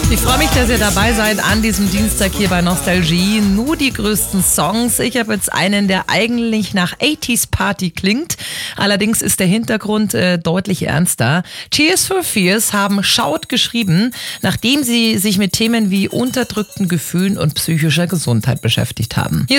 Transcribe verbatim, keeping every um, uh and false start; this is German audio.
Ich freue mich, dass ihr dabei seid an diesem Dienstag hier bei Nostalgie. Nur die größten Songs. Ich habe jetzt einen, der eigentlich nach achtziger Party klingt. Allerdings ist der Hintergrund äh, deutlich ernster. Tears for Fears haben Shout geschrieben, nachdem sie sich mit Themen wie unterdrückten Gefühlen und psychischer Gesundheit beschäftigt haben. Hier